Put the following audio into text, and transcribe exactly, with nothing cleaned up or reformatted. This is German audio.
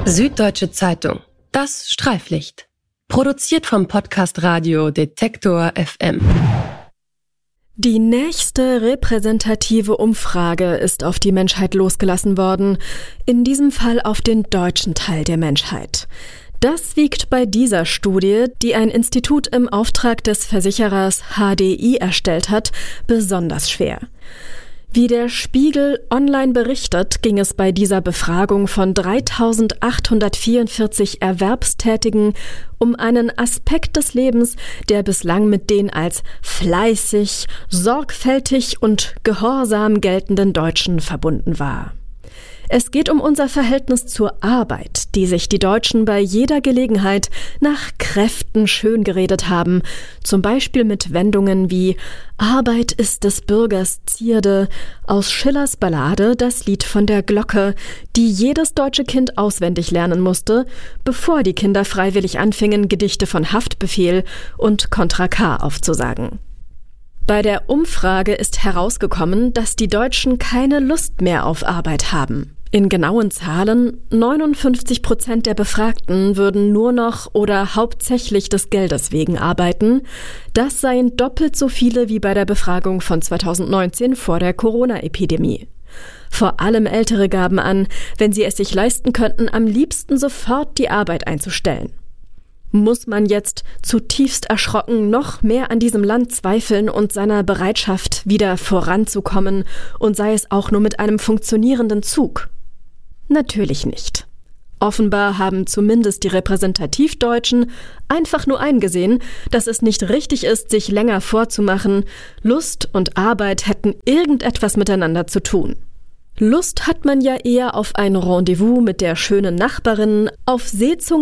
Süddeutsche Zeitung. Das Streiflicht. Produziert vom Podcast Radio Detektor F M. Die nächste repräsentative Umfrage ist auf die Menschheit losgelassen worden, in diesem Fall auf den deutschen Teil der Menschheit. Das wiegt bei dieser Studie, die ein Institut im Auftrag des Versicherers H D I erstellt hat, besonders schwer. Wie der Spiegel online berichtet, ging es bei dieser Befragung von dreitausendachthundertvierundvierzig Erwerbstätigen um einen Aspekt des Lebens, der bislang mit den als fleißig, sorgfältig und gehorsam geltenden Deutschen verbunden war. Es geht um unser Verhältnis zur Arbeit, die sich die Deutschen bei jeder Gelegenheit nach Kräften schön geredet haben, zum Beispiel mit Wendungen wie »Arbeit ist des Bürgers Zierde« aus Schillers Ballade »Das Lied von der Glocke«, die jedes deutsche Kind auswendig lernen musste, bevor die Kinder freiwillig anfingen, Gedichte von Haftbefehl und Contra K aufzusagen. Bei der Umfrage ist herausgekommen, dass die Deutschen keine Lust mehr auf Arbeit haben. In genauen Zahlen, neunundfünfzig Prozent der Befragten würden nur noch oder hauptsächlich des Geldes wegen arbeiten. Das seien doppelt so viele wie bei der Befragung von zweitausendneunzehn vor der Corona-Epidemie. Vor allem Ältere gaben an, wenn sie es sich leisten könnten, am liebsten sofort die Arbeit einzustellen. Muss man jetzt zutiefst erschrocken noch mehr an diesem Land zweifeln und seiner Bereitschaft, wieder voranzukommen, und sei es auch nur mit einem funktionierenden Zug? Natürlich nicht. Offenbar haben zumindest die Repräsentativdeutschen einfach nur eingesehen, dass es nicht richtig ist, sich länger vorzumachen, Lust und Arbeit hätten irgendetwas miteinander zu tun. Lust hat man ja eher auf ein Rendezvous mit der schönen Nachbarin, auf Seezungen